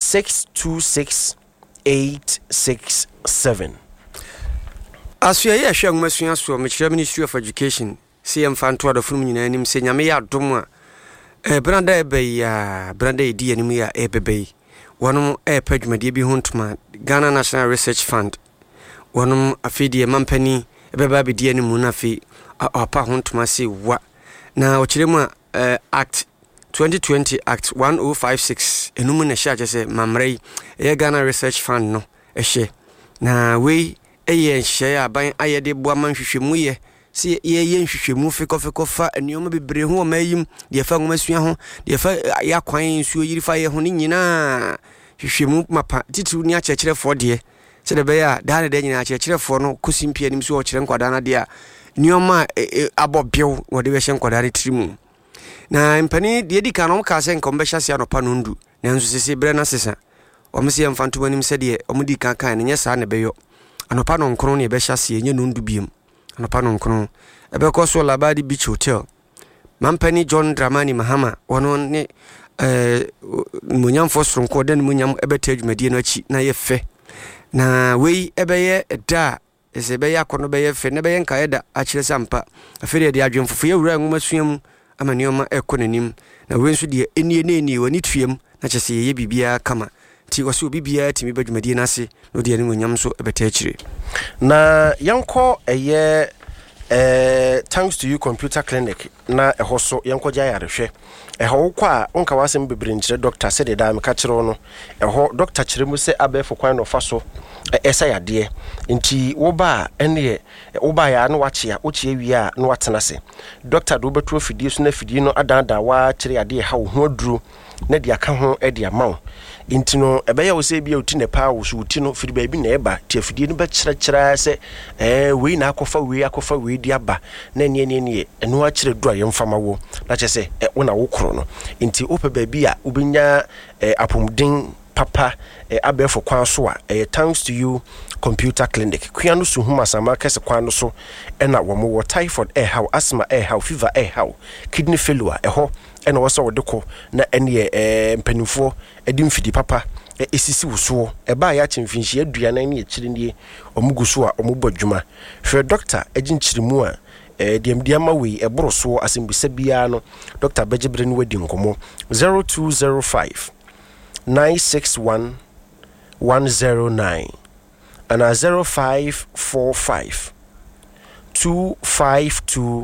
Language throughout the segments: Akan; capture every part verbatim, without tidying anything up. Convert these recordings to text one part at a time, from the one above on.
six two six eight six seven. As you hear, young Monsieur, Ministry of Education, C M Fanto, the Fulmin name, saying, I may out Doma, a branda bay, branda D anemia, a baby, one air page, my dear Huntman, Ghana National Research Fund, one a fee, a mampany, a baby D and Munafi, or pa Huntma, see what. Now, Chilima Act twenty twenty Act one oh five six, a numen a charge as a mamray, a Ghana Research Fund, no, a she. Now, we. Eye share ban aye de boaman hwehwemu ye se ye ye hwehwemu fekofeko fa anioma bebre ho mayim de fa ngomasua ho de fa ya kwan nsuo yiri fa ye ho ni nyina hwehwemu mapa titu ni achechirefo de se de be ya da de nyina achechirefo no kosimpia nim so o kire nkwada na de a nioma abobiew wo de be hye nkwada re trimu na mpani de di kanom ka se nkom be hyase anopa no ndu na nso sese bre na sesa o mse ye mfanto anim se de o mudi kan kan ne nya sa ne beyo anopa no nkron ne be hyase enye no ndu biem anopa no nkron ebe ko so Labadi Beach Hotel mampani John Dramani Mahama wono ne eh munyam fosro nko den munyam ebe tadwumadie no achi na ye fe na wei ebe ye da ese be ya kono be ye fe ne be ye nka eda a kire sampa afere de adwemfofo ye wura nwomasuam amanioma ekonanim na we nso de enie ne enie wani tuem na kyese ye bibia kama ti waso bibia timi badwumadie na ase no de anu nyam so ebeta akire na yanko eye eh thanks to you computer clinic na eho so yanko gya yarehwe eho kwa onka wasem bebre nkire doctor se de da me ka kire no eho doctor kire mu se abefo kwan no fa so esa yade nti wo ba ene wo ba ya no wache a wo che wi a no watena se doctor do betu afidie so na afidie no adanda wa kire yade ha wo ho aduru na dia ka ho e dia mawo inti no ebeya wo se bia uti ne pa wo so uti no firi ba bi na eba ti afidie no be kire kire se eh we na akofa we akofa we di aba na ne ne ne eno a kire du ayemfama wo na che se wo na wo kro no inti ope ba bi a ubenya apomden papa abefo kwan so a thanks to you computer clinic kwiano so huma sama kese kwan so ena wo mo typhoid eh how asthma eh how fever eh how kidney failure eh ho ena wo so wo deko na ene eh mpanimfo edim fidi papa esisi wuso e ba ya chimfinhie aduana ne ekire nie omuguso a omubodwuma hwe doctor aginchirimu a eh diamdiama we e boroso asembisa bia no doctor bejebre ni wadi nkomo zero two zero five nine six one one zero nine and a zero five four five two five two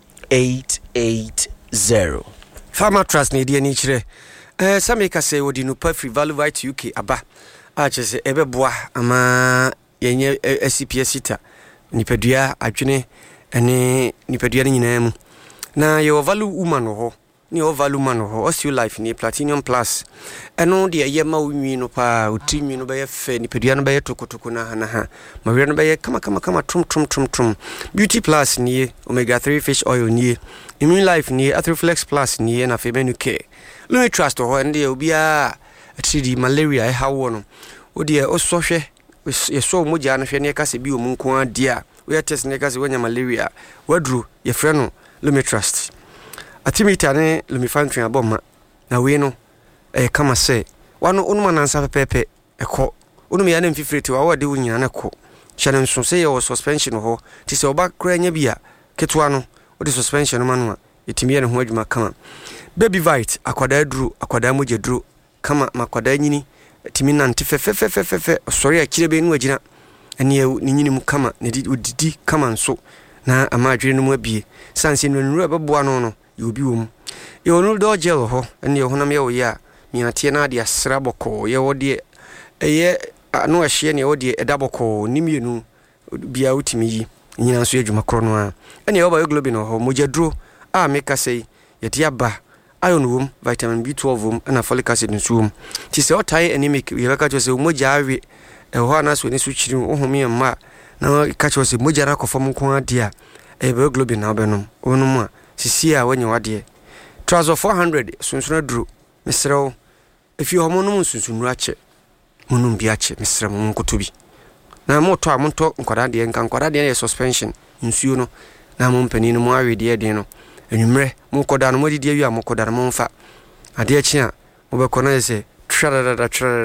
eight eight zero. Farmer Trust ne die ni kire eh sameka se wodi no pa free value right U K aba a chese ebeboa ama yenye S C P S sita nipadua adwene ene nipadua ni nyina mu na your value woman ho ni o value man ho Osteo Life ni Platinum Plus eno de yema wimi no pa utimi no be fe ni pedua no be tokotoko na na ha mawe no be kama kama kama trum trum trum trum Beauty Plus ni Omega three fish oil ni Immune Life ni Athroflex Plus ni na fe menu ke Lumi Trust ho ende obia atidi malaria e hawo no odi o sohwe ye so moja na hwe ne ka se bi o munko adia we test ne ka se wanya malaria wadru ye frɛ no Lumi Trust atimita ne lumifantwe aboma na we no eh kama se wano onuma nansa pepepe ekọ onuma ya na mfifiriti wa wade wunyina na kọ chane nso se ye suspension ho ti se oba kra nya bia ketwa no odi suspension ma no yetimi ne ho adwuma kama baby vite akwada duru akwada moje duru kama makwada nyini timi nante fefefefefe sorry akire be nu agina ene ni nyini mu kama ne didi kama nso na amadwere no mu abie sanse no nuru abeboa no no yobi wom e onu do gel ho ene honam ye wo ya mi atie na de asra boko ye wo de eye anu ahye ne wo de edaboko nimienu bia utimi yi nyina so adwuma kro no a ene wo ba globin ho mojadro a meka sei ye de aba iron wom vitamin B twelve wom na folic acid nso wom ti se otai anemic ye ka cho se moja awe e ho anaso ne so chiri wo homi ma na ka cho se moja ra kofom nko ade a e ba globin na obenom onum a sisi a wanya wade trouser four hundred sunsun duro mesrew if you homonum sunsun ache munum bi ache mesrew mun kotobi na mo to amonto nkwada de nkan nkwada de suspension nsuo no na mo mpani no mo awe de de no enumre mo koda no mo didi awi a mo koda no mo mfa ade achi a mo be kona se trada trada